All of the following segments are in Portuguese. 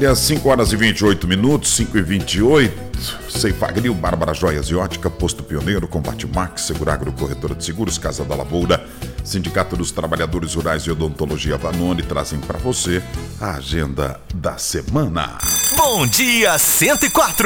Olha, 5 horas e 28 minutos, 5 e 28. Ceifagrio, Bárbara Joias e Ótica, Posto Pioneiro, Combate Max, Seguragro, Corretora de Seguros, Casa da Lavoura, Sindicato dos Trabalhadores Rurais e Odontologia Vanoni trazem para você a agenda da semana. Bom dia, 104!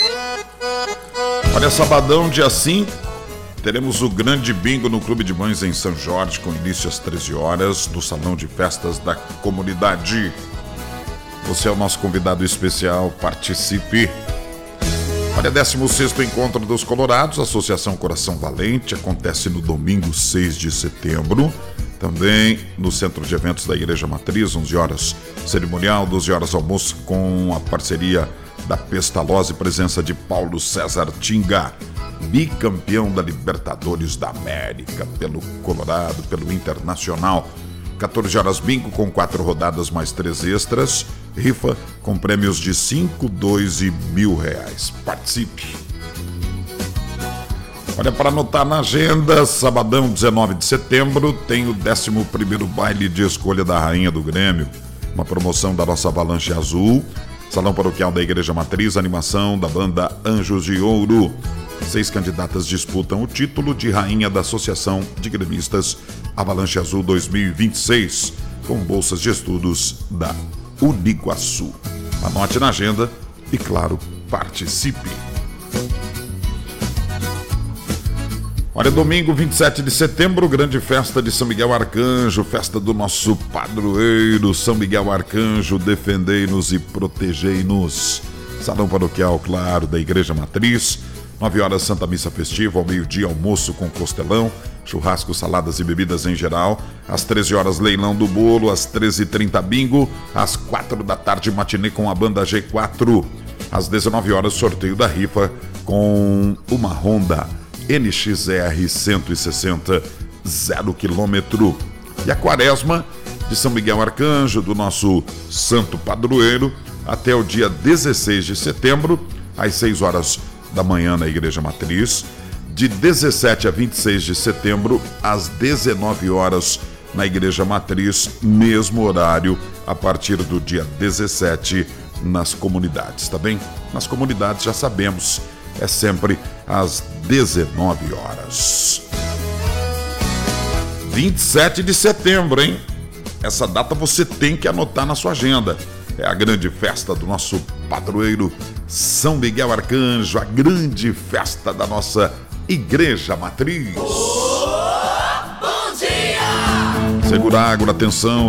Olha, sabadão, dia 5, teremos o grande bingo no Clube de Mães em São Jorge, com início às 13 horas, no Salão de Festas da Comunidade. Você é o nosso convidado especial, participe. Olha, 16º Encontro dos Colorados, Associação Coração Valente, acontece no domingo 6 de setembro. Também no Centro de Eventos da Igreja Matriz, 11 horas cerimonial, 12 horas almoço, com a parceria da Pestalozzi e presença de Paulo César Tinga, bicampeão da Libertadores da América, pelo Colorado, pelo Internacional. 14 horas bingo com 4 rodadas mais 3 extras, rifa com prêmios de 5, 2 e R$1.000. Participe! Olha, para anotar na agenda, sabadão 19 de setembro tem o 11º baile de escolha da Rainha do Grêmio, uma promoção da nossa Avalanche Azul, Salão Paroquial da Igreja Matriz, animação da banda Anjos de Ouro. 6 candidatas disputam o título de Rainha da Associação de Gremistas Avalanche Azul 2026, com bolsas de estudos da Uniguaçu. Anote na agenda e, claro, participe. Olha, domingo 27 de setembro, grande festa de São Miguel Arcanjo, festa do nosso padroeiro São Miguel Arcanjo, defendei-nos e protegei-nos. Salão Paroquial, claro, da Igreja Matriz. 9 horas Santa Missa Festiva, ao meio-dia almoço com costelão, churrasco, saladas e bebidas em geral. Às 13 horas leilão do bolo, às 13h30 bingo, às 4 da tarde matinê com a banda G4. Às 19 horas sorteio da rifa com uma Honda NXR 160 0 km. E a quaresma de São Miguel Arcanjo, do nosso santo padroeiro, até o dia 16 de setembro, às 6 horas da manhã na Igreja Matriz, de 17 a 26 de setembro, às 19 horas na Igreja Matriz, mesmo horário a partir do dia 17 nas comunidades, tá bem? Nas comunidades já sabemos, é sempre às 19 horas. 27 de setembro, hein? Essa data você tem que anotar na sua agenda. É a grande festa do nosso padroeiro São Miguel Arcanjo, a grande festa da nossa Igreja Matriz. Bom dia! Seguragro, atenção,